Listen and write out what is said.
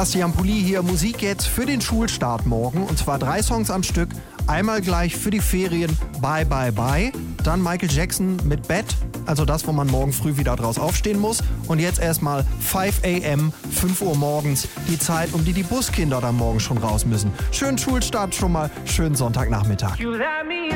Sebastian Pulli hier, Musik jetzt für den Schulstart morgen. Und zwar 3 Songs am Stück. Einmal gleich für die Ferien Bye Bye Bye. Dann Michael Jackson mit Bett, also das, wo man morgen früh wieder draus aufstehen muss. Und jetzt erstmal 5 a.m., 5 Uhr morgens, die Zeit, um die Buskinder dann morgen schon raus müssen. Schönen Schulstart schon mal, schönen Sonntagnachmittag.